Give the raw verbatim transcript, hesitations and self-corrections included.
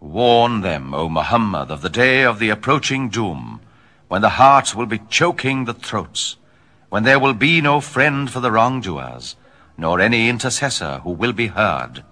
Warn them, O Muhammad, of the day of the approaching doom, when the heart will be choking the throats, when there will be no friend for the wrongdoers, nor any intercessor who will be heard.